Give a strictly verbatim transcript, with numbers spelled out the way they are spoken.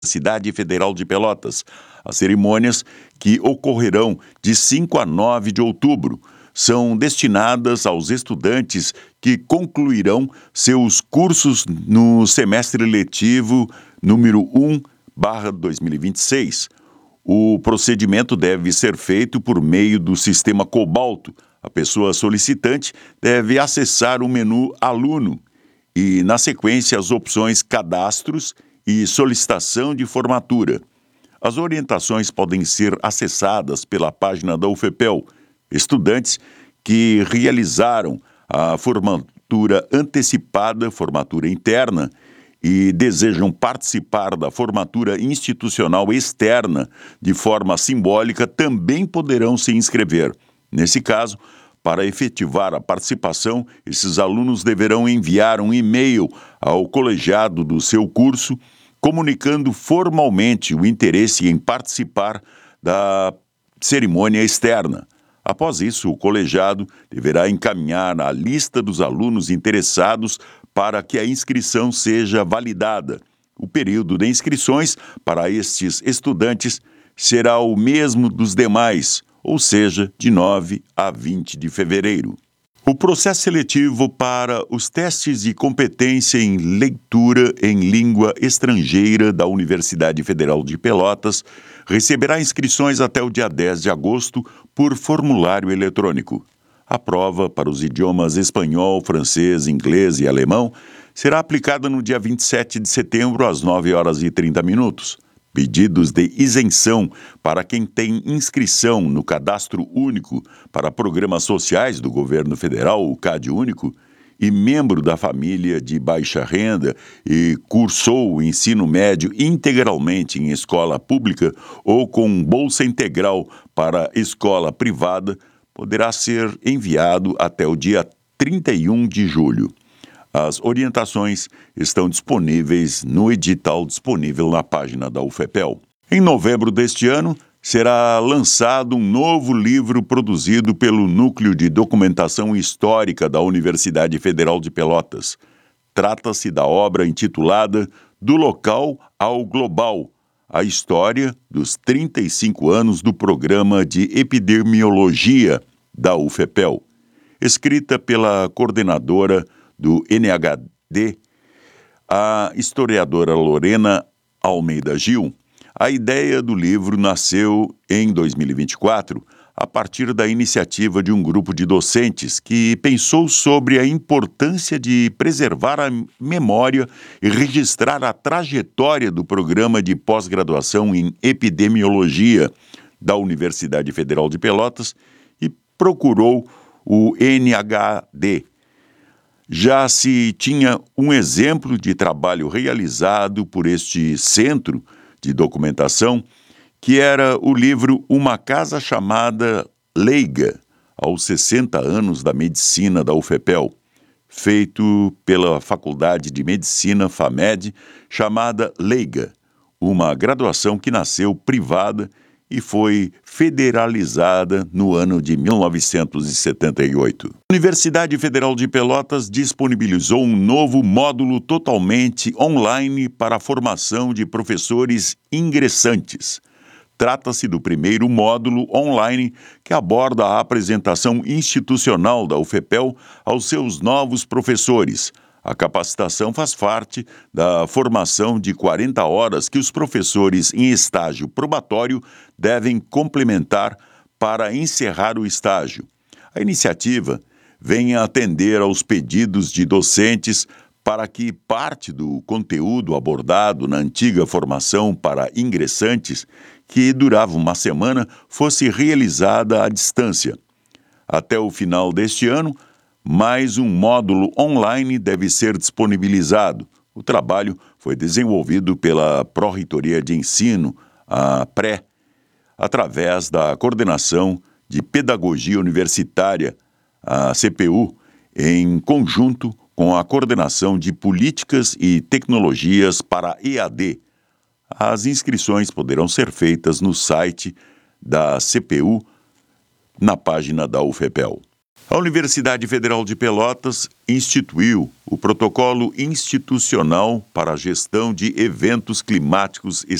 Cidade Federal de Pelotas. As cerimônias, que ocorrerão de cinco a nove de outubro, são destinadas aos estudantes que concluirão seus cursos no semestre letivo número um barra dois mil e vinte e seis. O procedimento deve ser feito por meio do sistema Cobalto. A pessoa solicitante deve acessar o menu Aluno e, na sequência, as opções Cadastros e Solicitação de Formatura. As orientações podem ser acessadas pela página da UFPEL. Estudantes que realizaram a formatura antecipada, formatura interna, e desejam participar da formatura institucional externa de forma simbólica também poderão se inscrever. Nesse caso, para efetivar a participação, esses alunos deverão enviar um e-mail ao colegiado do seu curso, comunicando formalmente o interesse em participar da cerimônia externa. Após isso, o colegiado deverá encaminhar a lista dos alunos interessados para que a inscrição seja validada. O período de inscrições para estes estudantes será o mesmo dos demais, ou seja, de nove a vinte de fevereiro. O processo seletivo para os testes de competência em leitura em língua estrangeira da Universidade Federal de Pelotas receberá inscrições até o dia dez de agosto por formulário eletrônico. A prova para os idiomas espanhol, francês, inglês e alemão será aplicada no dia vinte e sete de setembro, às nove horas e trinta minutos. Pedidos de isenção para quem tem inscrição no Cadastro Único para Programas Sociais do Governo Federal, o CadÚnico, e membro da família de baixa renda e cursou o ensino médio integralmente em escola pública ou com bolsa integral para escola privada, poderá ser enviado até o dia trinta e um de julho. As orientações estão disponíveis no edital disponível na página da UFPEL. Em novembro deste ano, será lançado um novo livro produzido pelo Núcleo de Documentação Histórica da Universidade Federal de Pelotas. Trata-se da obra intitulada Do Local ao Global, a história dos trinta e cinco anos do Programa de Epidemiologia da UFPEL, escrita pela coordenadora do N H D, a historiadora Lorena Almeida Gil. A ideia do livro nasceu em dois mil e vinte e quatro a partir da iniciativa de um grupo de docentes que pensou sobre a importância de preservar a memória e registrar a trajetória do programa de pós-graduação em epidemiologia da Universidade Federal de Pelotas e procurou o N H D. Já se tinha um exemplo de trabalho realizado por este centro de documentação, que era o livro Uma Casa Chamada Leiga, aos sessenta anos da medicina da UFPEL, feito pela Faculdade de Medicina FAMED, chamada Leiga, uma graduação que nasceu privada e foi federalizada no ano de mil novecentos e setenta e oito. A Universidade Federal de Pelotas disponibilizou um novo módulo totalmente online para a formação de professores ingressantes. Trata-se do primeiro módulo online que aborda a apresentação institucional da UFPEL aos seus novos professores. A capacitação faz parte da formação de quarenta horas que os professores em estágio probatório devem complementar para encerrar o estágio. A iniciativa vem atender aos pedidos de docentes para que parte do conteúdo abordado na antiga formação para ingressantes, que durava uma semana, fosse realizada à distância. Até o final deste ano, mais um módulo online deve ser disponibilizado. O trabalho foi desenvolvido pela Pró-Reitoria de Ensino, a Pré, através da Coordenação de Pedagogia Universitária, a C P U, em conjunto com a Coordenação de Políticas e Tecnologias para E A D. As inscrições poderão ser feitas no site da C P U, na página da UFPEL. A Universidade Federal de Pelotas instituiu o Protocolo Institucional para a Gestão de Eventos Climáticos